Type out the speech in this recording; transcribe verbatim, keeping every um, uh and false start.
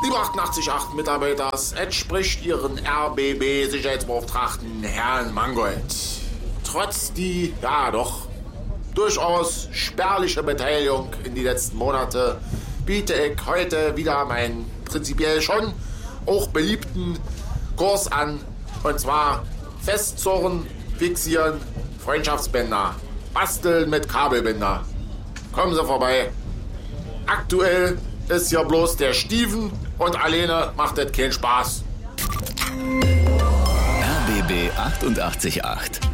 Lieber achtundachtzig Komma acht Mitarbeiters, entspricht Ihren R B B-Sicherheitsbeauftragten Herrn Mangold. Trotz die, ja doch, durchaus spärliche Beteiligung in die letzten Monate biete ich heute wieder meinen prinzipiell schon auch beliebten Kurs an. Und zwar Festzurren, Fixieren, Freundschaftsbänder, Basteln mit Kabelbinder. Kommen Sie vorbei. Aktuell ist hier bloß der Steven und alleine macht das keinen Spaß. R B B achtundachtzig Komma acht.